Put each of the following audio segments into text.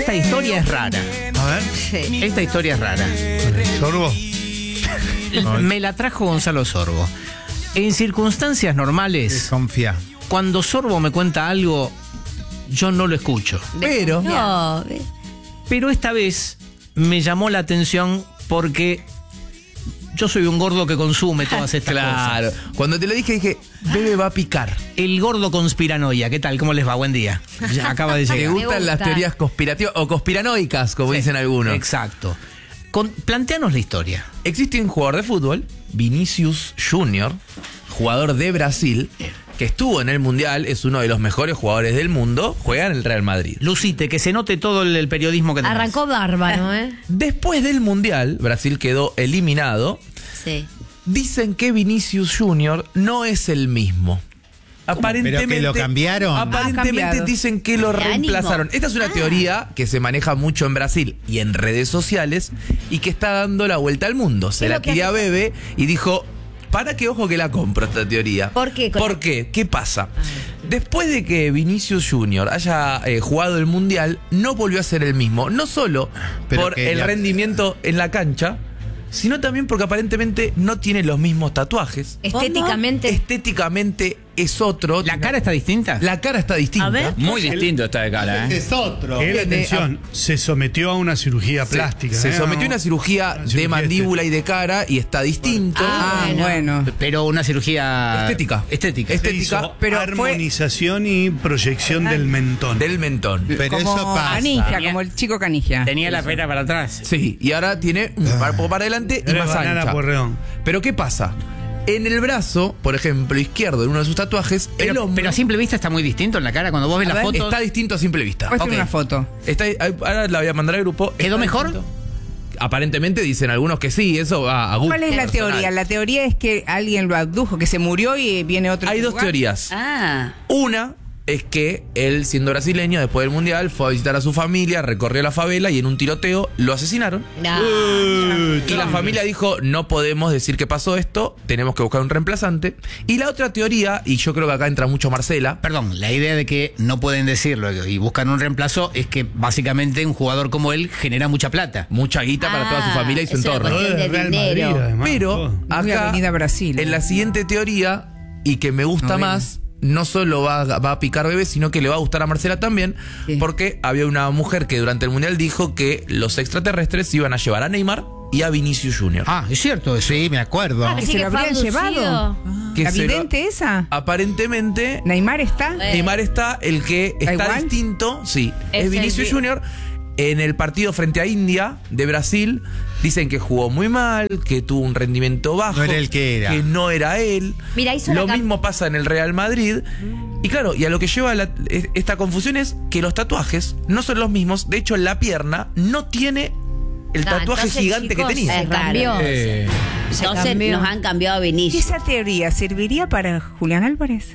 esta historia es rara. A ver. Sí. Esta historia es rara. ¿Sorbo? Me la trajo Gonzalo Sorbo. En circunstancias normales, Confía. cuando Sorbo me cuenta algo, yo no lo escucho. Pero No, Pero esta vez me llamó la atención porque yo soy un gordo que consume todas estas claro, cosas. cuando te lo dije, Bebe va a picar. El gordo conspiranoia, ¿qué tal? ¿Cómo les va? Buen día. Ya acaba de ¿Te llegar. gustan las gusta. teorías conspirativas o conspiranoicas, como Sí, dicen algunos? Exacto. Planteanos la historia. Existe un jugador de fútbol, Vinicius Junior, jugador de Brasil, que estuvo en el Mundial, es uno de los mejores jugadores del mundo, juega en el Real Madrid. Lucite, que se note todo el periodismo que tenés. arrancó bárbaro, ¿eh? Después del Mundial, Brasil quedó eliminado. Sí. Dicen que Vinicius Junior no es el mismo. ¿Pero que lo cambiaron? Aparentemente cambiado. dicen que lo ¿De ánimo? reemplazaron. Esta es una teoría que se maneja mucho en Brasil y en redes sociales y que está dando la vuelta al mundo. Se ¿Qué es la lo que quería hace? Bebe y dijo, para que ojo que la compro esta teoría. ¿Por qué? ¿Por qué? ¿Qué pasa? Después de que Vinicius Junior haya jugado el Mundial, no volvió a ser el mismo. No solo Pero por que el la- rendimiento en la cancha, sino también porque aparentemente no tiene los mismos tatuajes. Estéticamente. Estéticamente es otro. ¿La cara está distinta? La cara está distinta. A ver. Muy distinto está de cara, ¿eh? Es otro. Él, atención, se sometió a una cirugía Se- plástica. Se sometió a una cirugía Una de cirugía mandíbula y de cara y está distinto. Ah, bueno. Pero una cirugía... Estética. Estética. Estética. Hizo Pero fue- armonización y proyección del mentón. Del mentón. Pero como eso pasa. Canigia, como el chico Canigia. Tenía la pera para atrás. Sí, y ahora tiene un poco para adelante y Era más banana ancha. Porreón. Pero ¿qué pasa? En el brazo, por ejemplo, izquierdo, en uno de sus tatuajes, el Pero, hombro pero a simple vista está muy distinto en la cara. Cuando vos ves A la ver, foto... está distinto a simple vista. Muestra Ok. una foto. Está, ahora la voy a mandar al grupo. ¿Quedó Está mejor? distinto. Aparentemente dicen algunos que sí, eso va a gusto. ¿Cuál es la personal. teoría? La teoría es que alguien lo abdujo, que se murió y viene otro. Hay en su dos lugar. teorías. Ah. Una es que él, siendo brasileño, después del Mundial, fue a visitar a su familia, recorrió la favela y en un tiroteo lo asesinaron. Y la familia dijo, no podemos decir que pasó esto, tenemos que buscar un reemplazante. Y la otra teoría, y yo creo que acá entra mucho Marcela, Perdón, la idea de que no pueden decirlo y buscan un reemplazo es que básicamente un jugador como él genera mucha plata. mucha guita para toda su familia y su es una entorno. cuestión de Real dinero. Madrid, además, Pero todo. Muy acá, Avenida Brasil. en la siguiente teoría, y que me gusta Novela. más, no solo va a picar Bebé, sino que le va a gustar a Marcela también, Sí. porque había una mujer que durante el Mundial dijo que los extraterrestres iban a llevar a Neymar y a Vinicius Junior. Ah, es cierto eso. Sí, me acuerdo. que Así se que lo fue habrían abducido. llevado. Que ¿La se lo- vidente esa? Aparentemente, ¿Neymar está? Neymar está, el que ¿Da está igual? distinto, sí, Es es Vinicius el- Junior. En el partido frente a India de Brasil, dicen que jugó muy mal, que tuvo un rendimiento bajo. No era el que era. Que no era él. Mira, hizo Lo la cam- mismo pasa en el Real Madrid. Y claro, y a lo que lleva esta confusión es que los tatuajes no son los mismos. De hecho, en la pierna no tiene el Ah, tatuaje entonces, gigante chicos, que tenía. se cambió. Se Entonces cambió. nos han cambiado a ¿Y Vinicius. esa teoría serviría para Julián Álvarez?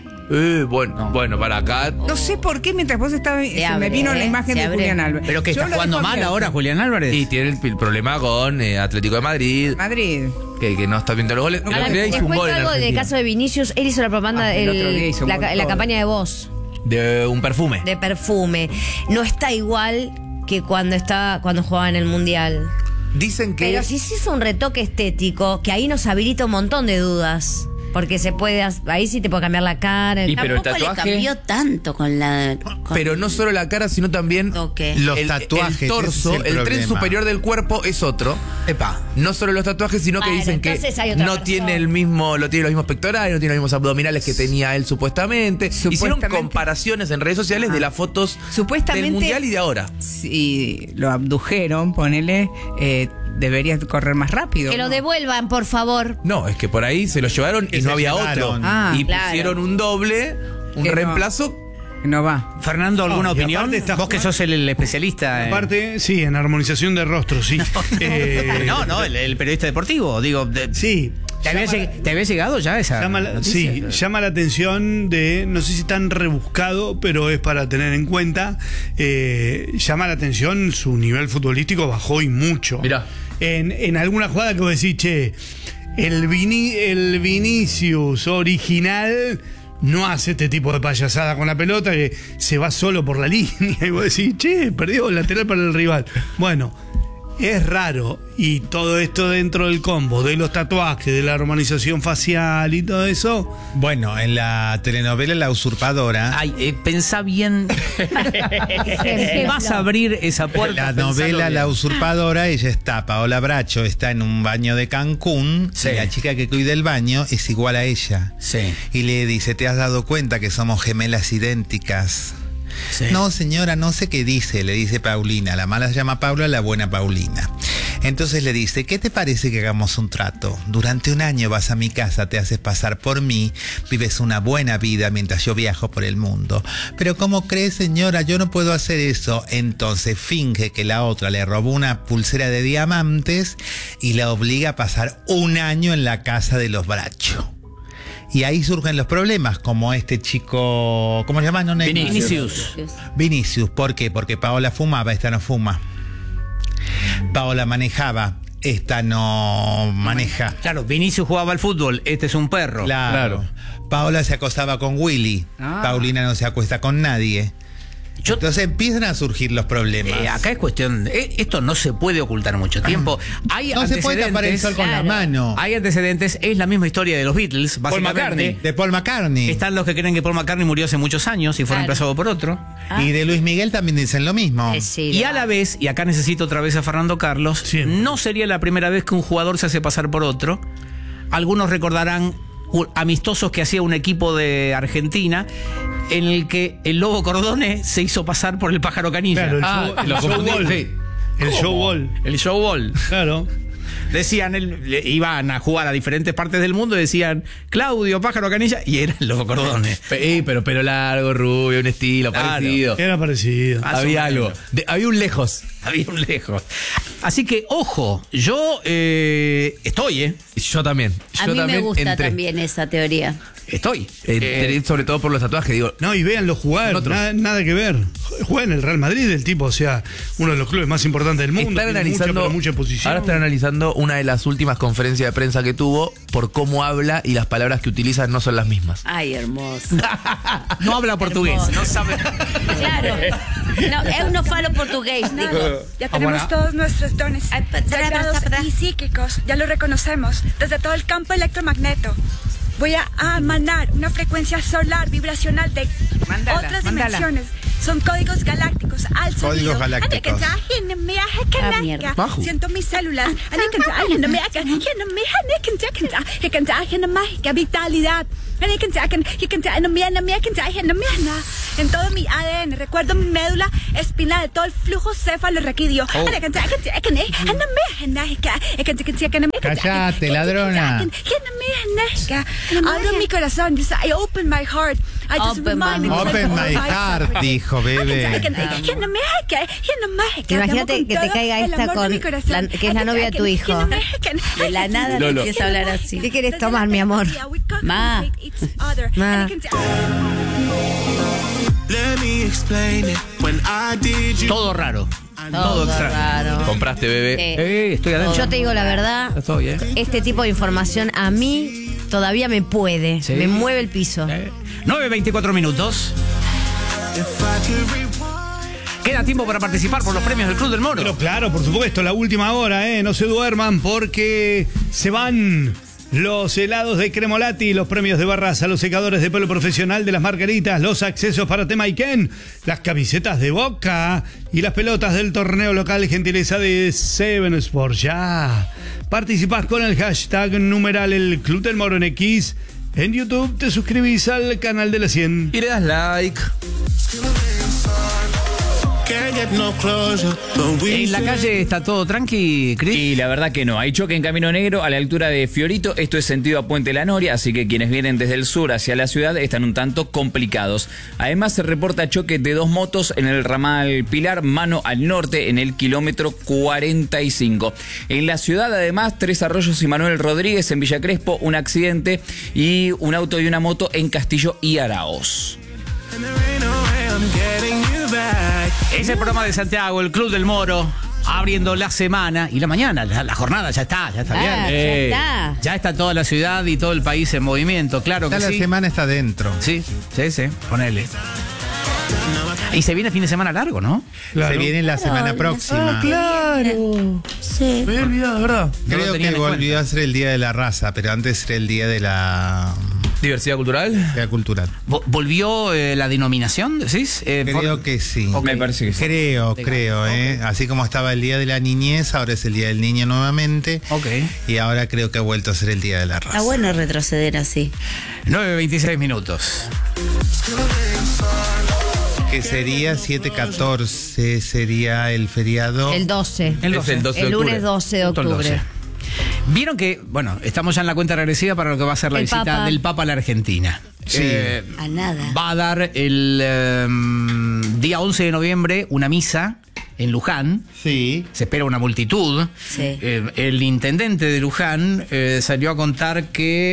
Bueno, para acá. No sé por qué mientras vos estabas se abre, me vino la imagen se de abre. Julián Álvarez. ¿Pero que Yo está lo jugando dejo mal abierto. ahora Julián Álvarez? Y tiene el problema con Atlético de Madrid, Madrid. que no está viendo los goles. El Ahora, otro día les hizo un cuento gol en algo del Argentina. caso de Vinicius. Él hizo la propaganda, El otro día hizo un gol la todo. campaña de voz De un perfume. de perfume. No está igual que cuando jugaba en el Mundial. Dicen que. Pero si se hizo un retoque estético, que ahí nos habilita un montón de dudas. Porque se puede, ahí sí te puede cambiar la cara. Y pero el Tampoco le tatuaje. cambió tanto con la... Pero no solo la cara, sino también toque. Los el tatuajes. el torso, ese es el tren problema. superior del cuerpo es otro. Epa. No solo los tatuajes, sino que Bueno, dicen que entonces hay otra no persona. tiene el mismo, lo tiene los mismos pectorales, no tiene los mismos abdominales que tenía él supuestamente. Hicieron Supuestamente. comparaciones en redes sociales de las fotos Supuestamente- del Mundial y de ahora. Si lo abdujeron, ponele, debería correr más rápido. Que lo ¿no? devuelvan, por favor. No, es que por ahí se lo llevaron Que y se no había llevaron. otro. Ah, y claro. pusieron un doble, un Que no. reemplazo. No va. Fernando, ¿alguna No, y opinión? aparte está Vos que jugando- sos el especialista. Aparte, sí, en armonización de rostro, sí. No, el periodista deportivo. Digo, Sí. ¿te había llegado ya esa noticia? Llama la atención de, no sé si tan rebuscado, pero es para tener en cuenta, llama la atención su nivel futbolístico bajó y mucho. Mirá. En alguna jugada que vos decís, che, el Vinicius original no hace este tipo de payasada con la pelota, que se va solo por la línea y vos decís, che, perdió el lateral para el rival. Bueno, es raro, y todo esto dentro del combo de los tatuajes, de la romanización facial y todo eso. Bueno, en la telenovela La Usurpadora, Ay, pensá bien. Vas a abrir esa puerta. la novela La Usurpadora, ella está, Paola Bracho está en un baño de Cancún, Sí. y la chica que cuida el baño es igual a ella. Sí. Y le dice, ¿te has dado cuenta que somos gemelas idénticas? Sí. No, señora, no sé qué dice, le dice Paulina. La mala se llama Paula, la buena Paulina. Entonces le dice, ¿qué te parece que hagamos un trato? Durante un año vas a mi casa, te haces pasar por mí, vives una buena vida mientras yo viajo por el mundo. Pero ¿cómo cree, señora? Yo no puedo hacer eso. Entonces finge que la otra le robó una pulsera de diamantes y la obliga a pasar un año en la casa de los Bracho. Y ahí surgen los problemas, como este chico, ¿cómo se llama? No, Vinicius. Vinicius, ¿por qué? Porque Paola fumaba, esta no fuma. Paola manejaba, esta no maneja. Claro, Vinicius jugaba al fútbol, este es un perro. Claro. Paola se acostaba con Willy, Paulina no se acuesta con nadie. Yo- Entonces empiezan a surgir los problemas. Acá es cuestión, esto no se puede ocultar mucho tiempo. Hay No se puede tapar el sol con la Claro. mano. Hay antecedentes, es la misma historia de los Beatles, básicamente. McCartney. De Paul McCartney. Están los que creen que Paul McCartney murió hace muchos años y fue Claro. reemplazado por otro. Y de Luis Miguel también dicen lo mismo. Sí, Y a la vez, y acá necesito otra vez a Fernando Carlos, Siempre. no sería la primera vez que un jugador se hace pasar por otro. Algunos recordarán amistosos que hacía un equipo de Argentina en el que el Lobo Cordone se hizo pasar por el Pájaro Canilla. Claro, el lo show confundí, ball. sí. El show ball. El showball. Claro. Decían, iban a jugar a diferentes partes del mundo y decían Claudio, Pájaro Canilla, y era el Lobo Cordone. Pero pelo largo, rubio, un estilo Claro. parecido. Era parecido. Más o Había menos. algo. Había un lejos. Había un lejos. Así que, ojo, yo estoy, Yo también. A Yo mí me también gusta entré. también esa teoría. Estoy. Entré sobre todo por los tatuajes. Digo, No, y véanlo jugar, Otros. nada que ver. Juega en el Real Madrid el tipo, o sea, uno de los clubes más importantes del mundo. están tiene analizando, mucha posición. ahora están analizando una de las últimas conferencias de prensa que tuvo por cómo habla y las palabras que utiliza no son las mismas. Ay, hermoso. No habla portugués, Hermoso. no sabe. Claro. No, eu no falo portugués, digo. Ya tenemos todos nuestros dones Ay, sagrados y psíquicos, ya lo reconocemos, desde todo el campo electromagneto. Voy a emanar una frecuencia solar vibracional de otras dimensiones. Son códigos galácticos al sonido. Códigos galácticos. Ah, mierda. Siento mis células. Vitalidad. En todo mi ADN, recuerdo mi médula espinal, todo el flujo cefalorraquídeo. Cállate, ladrona. Abro mi corazón. I open my heart. I just Open remind my me. Open my heart, dijo, bebé. Imagínate que te caiga esta con que es la novia de tu hijo. De la nada te Lolo. empieza a hablar así. ¿Qué quieres tomar, mi amor? Ma. Ma. Todo raro. Todo extraño. raro. ¿Compraste, bebé? Estoy adentro. Yo te digo la verdad, Estoy, este tipo de información a mí todavía me puede, Sí. me mueve el piso. 9:24 minutos. Queda tiempo para participar por los premios del Club del Moro. Pero claro, por supuesto, la última hora, no se duerman porque se van los helados de Cremolati, los premios de barras a los secadores de pelo profesional de las Margaritas, los accesos para Tema Iken, las camisetas de Boca y las pelotas del torneo local gentileza de Seven Sports. Ya participás con el hashtag numeral el Club del Moro en X. En YouTube te suscribís al canal de la 100. Y le das like. En la calle está todo tranqui, Cris. Y la verdad que no, hay choque en Camino Negro a la altura de Fiorito, esto es sentido a Puente La Noria, así que quienes vienen desde el sur hacia la ciudad están un tanto complicados. Además se reporta choque de dos motos en el ramal Pilar, mano al norte, en el kilómetro 45. En la ciudad además, Tres Arroyos y Manuel Rodríguez en Villa Crespo, un accidente y un auto y una moto en Castillo y Araos. Es el programa de Santiago, el Club del Moro. abriendo la semana y la mañana. La jornada ya está bien. Ya está. Ya está toda la ciudad y todo el país en movimiento, claro que Ya la sí. semana está dentro. Sí, ponele. Y se viene fin de semana largo, ¿no? Se viene la semana próxima. Claro. Sí. Me había olvidado, ¿verdad? No lo Creo tenía que en volvió a ser el Día de la Raza, pero antes era el Día de la ¿Diversidad cultural? Cultural. ¿Volvió la denominación, decís? Creo que sí. Ok. Me parece que sí. Creo. Así como estaba el Día de la Niñez, ahora es el Día del Niño nuevamente. Ok. Y ahora creo que ha vuelto a ser el Día de la Raza. Está bueno retroceder así. 9:26 minutos. Que sería 7/14, sería el feriado. El 12. El Es 12. el 12 de El octubre. lunes 12 de Justo el octubre. 12. Vieron que, bueno, estamos ya en la cuenta regresiva para lo que va a ser la El visita Papa. del Papa a la Argentina. Sí. A nada. Va a dar el día 11 de noviembre una misa en Luján. Sí. Se espera una multitud. Sí. El intendente de Luján salió a contar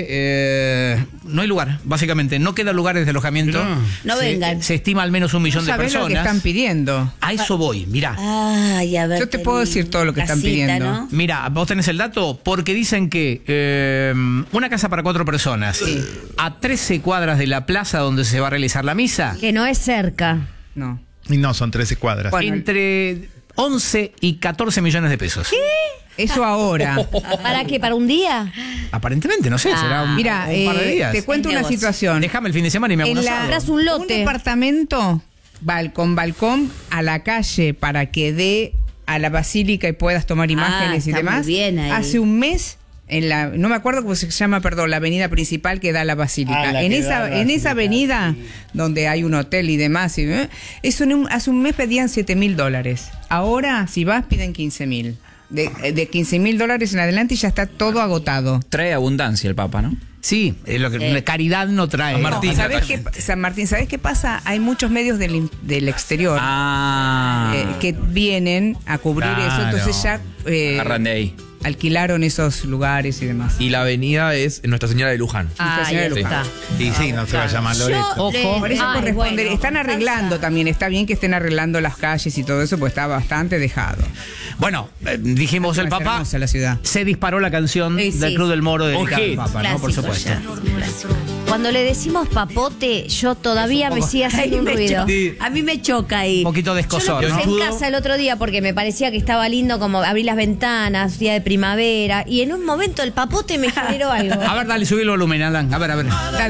que no hay lugar, básicamente. No quedan lugares de alojamiento. Mirá. No vengan. Se estima al menos 1 millón de ¿Sabés lo que están personas. pidiendo? A eso voy, mirá. Ay, a ver. Yo te puedo decir todo lo que están pidiendo. ¿no? Mira, vos tenés el dato porque dicen que una casa para 4 personas a 13 cuadras de la plaza donde se va a realizar la misa, Que no es cerca. No. Y no, son 13 cuadras. Bueno, entre 11 y 14 millones de pesos. eso ahora. ¿Para qué? ¿Para un día? Aparentemente, no sé, será un, Mira, un par de días. te cuento Es una negocio. situación. Déjame el fin de semana y me hago un En asado. Compras un lote. Un departamento balcón a la calle para que dé a la basílica y puedas tomar imágenes y está muy demás. bien ahí. Hace un mes no me acuerdo cómo se llama, la avenida principal que da a la basílica. La en que da a la esa basílica, avenida sí. donde hay un hotel y demás, hace un mes pedían $7.000. Ahora, si vas, piden $15.000. De $15.000 en adelante y ya está todo agotado. Trae abundancia el Papa, ¿no? Sí, lo que caridad no trae. San Martín. San Martín, ¿sabes qué pasa? Hay muchos medios del exterior que vienen a cubrir Claro. eso, entonces ya Agarran de ahí. alquilaron esos lugares y demás. Y la avenida es Nuestra Señora de Luján. Ah, Señora ya de está. Y sí, no se va a llamar Loreto. Ojo. Por eso Ay, corresponde. bueno, Están arreglando pasa. también. Está bien que estén arreglando las calles y todo eso, pues está bastante dejado. Bueno, dijimos el Es Papa. hermosa la ciudad. Se disparó la canción Sí, del sí. Club del Moro dedicada al hit. Papa, ¿no? Por Clásico supuesto. ya. Cuando le decimos papote, yo todavía me sigue haciendo un ruido. choca. A mí me choca ahí. Un poquito de escozor, Yo lo puse ¿no? en casa el otro día porque me parecía que estaba lindo como abrir las ventanas, día de primavera. Y en un momento el papote me generó algo. A ver, dale, subí el volumen, Alan. A ver.